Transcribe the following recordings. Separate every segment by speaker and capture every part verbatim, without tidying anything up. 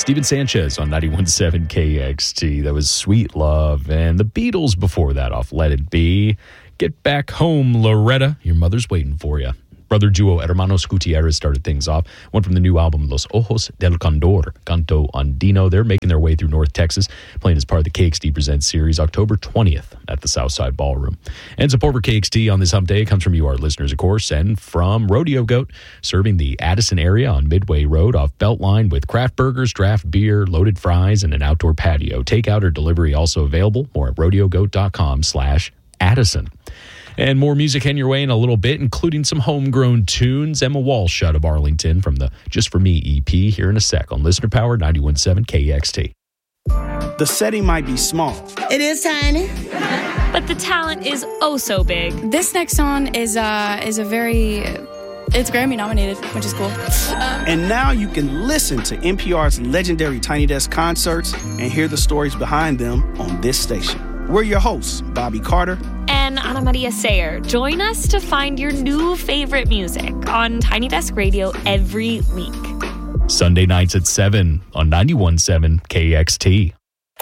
Speaker 1: Steven Sanchez on ninety-one point seven K X T. That was Sweet Love. And the Beatles before that off Let It Be. Get Back Home, Loretta. Your mother's waiting for you. Brother duo Hermanos Gutierrez started things off. One from the new album, Los Ojos del Condor, Canto Andino. They're making their way through North Texas, playing as part of the K X T Presents series, October twentieth at the Southside Ballroom. And support for K X T on this hump day comes from you, our listeners, of course, and from Rodeo Goat, serving the Addison area on Midway Road off Beltline with craft burgers, draft beer, loaded fries, and an outdoor patio. Takeout or delivery also available. More at rodeo goat dot com slash Addison. And more music in your way in a little bit, including some homegrown tunes. Emma Walsh out of Arlington from the Just For Me E P here in a sec on Listener Power ninety-one point seven K X T.
Speaker 2: The setting might be small.
Speaker 3: It is tiny.
Speaker 4: But the talent is oh so big.
Speaker 5: This next song is uh is a very it's Grammy nominated, which is cool. Um,
Speaker 2: And now you can listen to N P R's legendary Tiny Desk concerts and hear the stories behind them on this station. We're your hosts, Bobby Carter
Speaker 4: and Ana Maria Sayer. Join us to find your new favorite music on Tiny Desk Radio every week.
Speaker 1: Sunday nights at seven on ninety-one point seven K X T.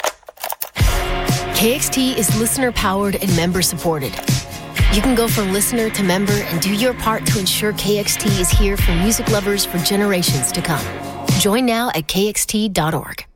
Speaker 6: K X T is listener-powered and member-supported. You can go from listener to member and do your part to ensure K X T is here for music lovers for generations to come. Join now at K X T dot org.